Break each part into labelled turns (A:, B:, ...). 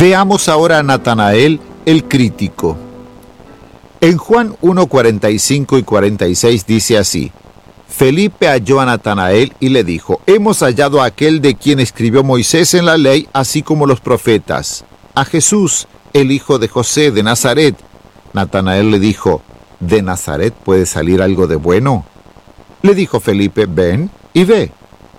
A: Veamos ahora a Natanael, el crítico. En Juan 1:45 y 46 dice así: Felipe halló a Natanael y le dijo: hemos hallado a aquel de quien escribió Moisés en la ley, así como los profetas, a Jesús, el hijo de José de Nazaret. Natanael le dijo: ¿de Nazaret puede salir algo de bueno? Le dijo Felipe: ven y ve.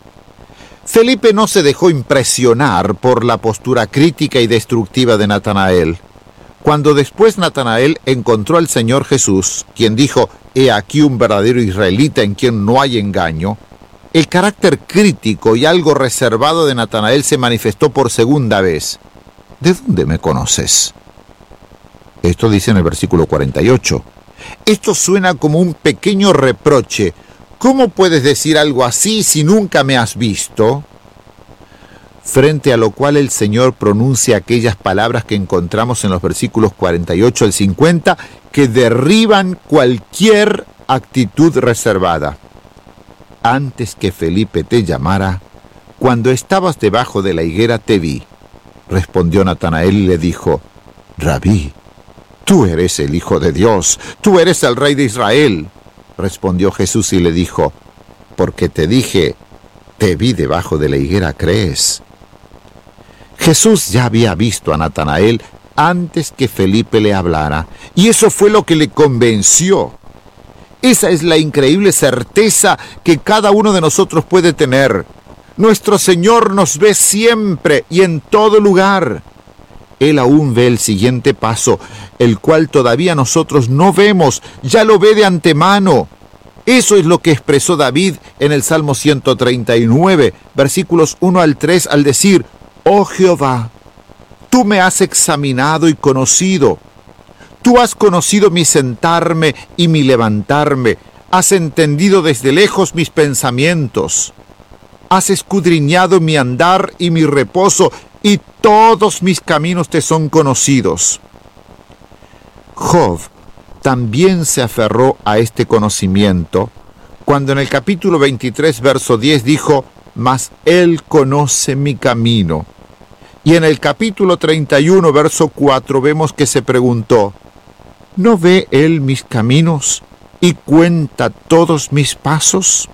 A: Felipe no se dejó impresionar por la postura crítica y destructiva de Natanael. Cuando después Natanael encontró al Señor Jesús, quien dijo: he aquí un verdadero israelita en quien no hay engaño, el carácter crítico y algo reservado de Natanael se manifestó por segunda vez. ¿De dónde me conoces? Esto dice en el versículo 48. Esto suena como un pequeño reproche. ¿Cómo puedes decir algo así si nunca me has visto? Frente a lo cual el Señor pronuncia aquellas palabras que encontramos en los versículos 48 al 50, que derriban cualquier actitud reservada. Antes que Felipe te llamara, cuando estabas debajo de la higuera te vi. Respondió Natanael y le dijo: Rabí, tú eres el Hijo de Dios, tú eres el Rey de Israel. Respondió Jesús y le dijo: porque te dije, te vi debajo de la higuera, ¿crees? Jesús ya había visto a Natanael antes que Felipe le hablara, y eso fue lo que le convenció. Esa es la increíble certeza que cada uno de nosotros puede tener. Nuestro Señor nos ve siempre y en todo lugar. Él aún ve el siguiente paso, el cual todavía nosotros no vemos, ya lo ve de antemano. Eso es lo que expresó David en el Salmo 139, versículos 1 al 3, al decir: oh Jehová, tú me has examinado y conocido. Tú has conocido mi sentarme y mi levantarme. Has entendido desde lejos mis pensamientos. Has escudriñado mi andar y mi reposo, y todos mis caminos te son conocidos. Job también se aferró a este conocimiento cuando en el capítulo 23, verso 10 dijo: mas él conoce mi camino. Y en el capítulo 31, verso 4 vemos que se preguntó: ¿no ve él mis caminos y cuenta todos mis pasos?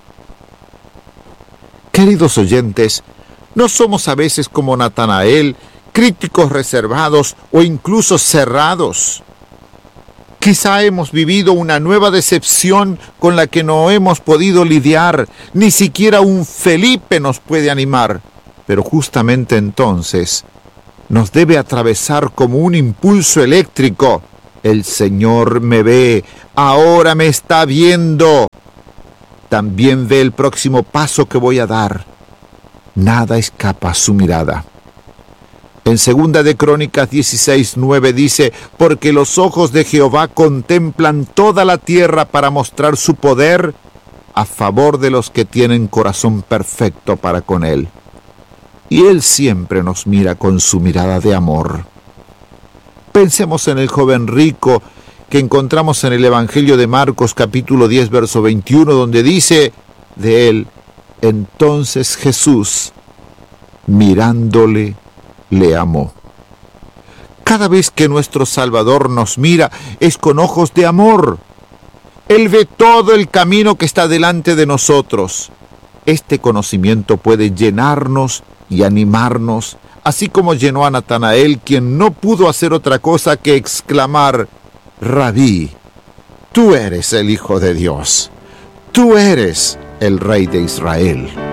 A: Queridos oyentes, ¿no somos a veces como Natanael, críticos reservados o incluso cerrados? Quizá hemos vivido una nueva decepción con la que no hemos podido lidiar. Ni siquiera un Felipe nos puede animar. Pero justamente entonces nos debe atravesar como un impulso eléctrico. El Señor me ve, ahora me está viendo. También ve el próximo paso que voy a dar. Nada escapa a su mirada. En 2 de Crónicas 16:9 dice: porque los ojos de Jehová contemplan toda la tierra para mostrar su poder a favor de los que tienen corazón perfecto para con él. Y él siempre nos mira con su mirada de amor. Pensemos en el joven rico que encontramos en el Evangelio de Marcos capítulo 10, verso 21, donde dice de él: entonces Jesús, mirándole, le amó. Cada vez que nuestro Salvador nos mira, es con ojos de amor. Él ve todo el camino que está delante de nosotros. Este conocimiento puede llenarnos y animarnos, así como llenó a Natanael, quien no pudo hacer otra cosa que exclamar: Rabí, tú eres el Hijo de Dios, tú eres el Rey de Israel.